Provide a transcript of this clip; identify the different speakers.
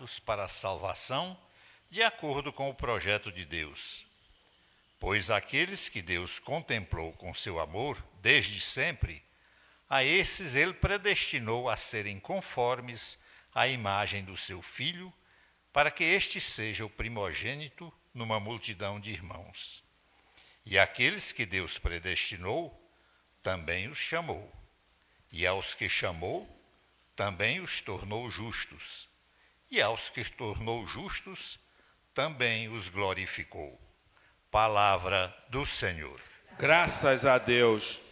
Speaker 1: chamados para a salvação de acordo com o projeto de Deus. Pois aqueles que Deus contemplou com seu amor desde sempre, a esses ele predestinou a serem conformes à imagem do seu Filho, para que este seja o primogênito numa multidão de irmãos. E aqueles que Deus predestinou, também os chamou. E aos que chamou, também os tornou justos. E aos que tornou justos, também os glorificou. Palavra do Senhor.
Speaker 2: Graças a Deus.